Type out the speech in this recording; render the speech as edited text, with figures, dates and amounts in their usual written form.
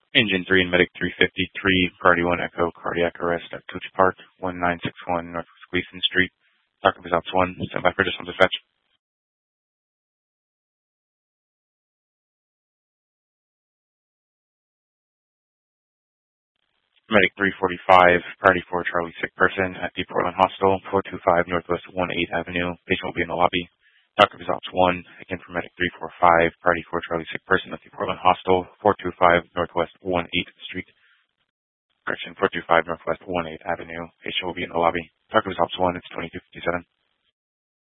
Engine 3 and Medic 353, Priority 1 Echo, cardiac arrest at Coach Park, 1961 Northwest Gleason Street. Dr. Results 1, stand by for additional dispatch. Medic 345, Priority 4 Charlie sick person at the Portland Hospital, 425 Northwest 18th Avenue. Patient will be in the lobby. Dr. Results 1, again for Medic 345, Priority 4 Charlie sick person at the Portland Hospital, 425 Northwest 18th Street. Correction, 425 Northwest 18th Avenue. Patient will be in the lobby. Dr. Results 1, it's 2257.